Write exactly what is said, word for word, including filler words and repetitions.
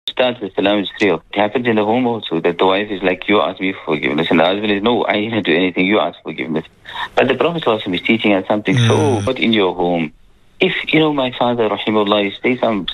Start the salam is real. It happens in the home also, that the wife is like, you ask me for forgiveness, and the husband is, no, I didn't do anything, you ask forgiveness. But the Prophet ﷺ is teaching us something mm. so good in your home. If, you know, my father, rahimahullah, say some